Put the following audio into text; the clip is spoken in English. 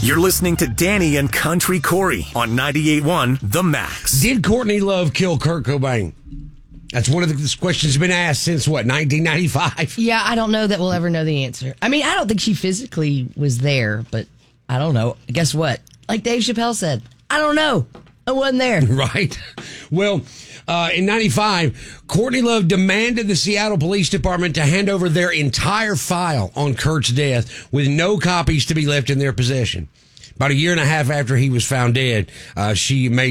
You're listening to Danny and Country Corey on 98.1 The Max. Did Courtney Love kill Kurt Cobain? That's one of the questions that's been asked since, 1995? Yeah, I don't know that we'll ever know the answer. I mean, I don't think she physically was there, but I don't know. Guess what? Like Dave Chappelle said, I don't know. I wasn't there. Right. Well, in 95, Courtney Love demanded the Seattle Police Department to hand over their entire file on Kurt's death with no copies to be left in their possession. About a year and a half after he was found dead, she made